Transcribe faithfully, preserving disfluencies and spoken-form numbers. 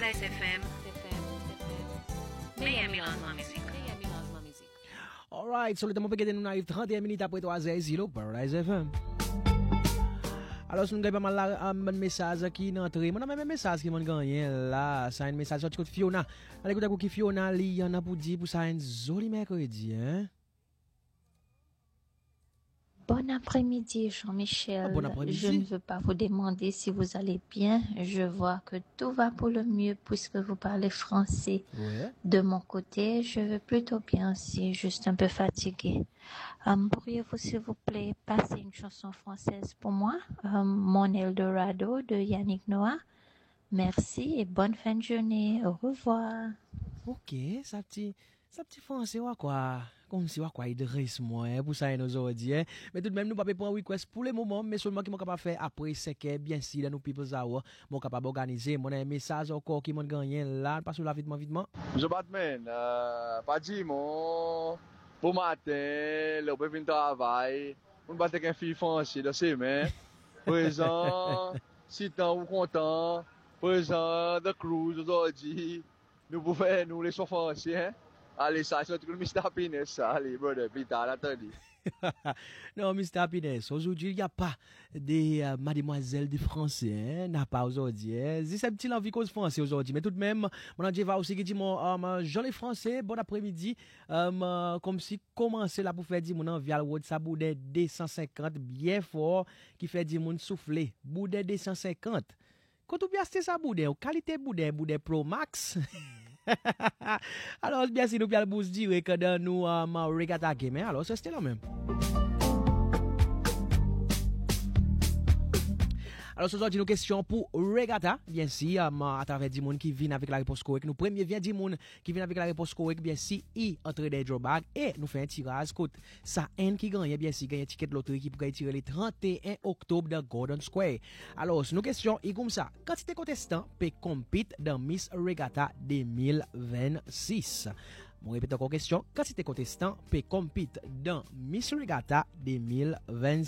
Paradise F M. Meilleur mélange de musique. Alright, so le temps pour que nous arrive trente et un minutes après trois heures ici, là, Paradise F M. Alors, si nous avons pas mal un message qui est entré, mon même message qui m'a gagné là, c'est un message de Fiona. Allez, écoutez, Fiona, il y en a pour dire pour ça un joli mercredi, hein? Bon après-midi, Jean-Michel. Ah, bon après-midi. Je ne veux pas vous demander si vous allez bien. Je vois que tout va pour le mieux puisque vous parlez français. Ouais. De mon côté, je vais plutôt bien aussi, juste un peu fatiguée. Um, pourriez-vous, s'il vous plaît, passer une chanson française pour moi? Um, Mon Eldorado de Yannick Noah. Merci et bonne fin de journée. Au revoir. Ok, ça petit, ça petit français ou quoi? Comme si ou quoi il dresse moi pour ça nous aujourd'hui. Hein? Mais tout de même nous pas prendre request pour le moment, mais seulement qui m'ont capable faire après c'est que bien si là nous people hour, m'ont capable organiser mon un message encore qui m'ont gagné là parce que là vitement vitement. Je Batman, euh, pas dit mon bon matin, le peu de travail, on va avec un fille français de semaine. Présent, si tant ou content, présent de cruise aujourd'hui, nous pouvons nous les français. Hein? Allez, ça, c'est tout le mister Happiness, allez, brother, putain, attendez. Non, mister Happiness, aujourd'hui, il n'y a pas des euh, mademoiselles de français, hein? N'a pas aujourd'hui, hein? C'est un petit l'envie cause français aujourd'hui, mais tout de même, mon Dieu va aussi qui dit mon, um, Jean les français, bon après-midi, um, comme si commencer là pour faire dire mon envie à l'autre, ça boudet deux cent cinquante, bien fort, qui fait dire mon souffler, boudet deux cent cinquante. Quand on bien acheter ça boudet, qualité boudet, boudet Pro Max. Alors, bien si nous bien le boost direct dans nous, um, regatta game, hein? Alors, c'est là même. Alors, ce soir, j'ai une question pour Regatta. Bien sûr, um, à travers des gens qui viennent avec la réponse correcte. Nous, premier vient des gens qui viennent avec la réponse correcte. Bien sûr, ils entrent des drawbacks et nous faisons un tirage. Côte, ça, un qui gagne, bien sûr, gagne un ticket de loterie qui pourrait tirer le trente et un octobre de Gordon Square. Alors, c'est une question, est comme ça. Quantité contestant peut compete dans Miss Regatta deux mille vingt-six. Mon répète encore question. Quantité contestant peut compete dans Miss Regatta deux mille vingt-six.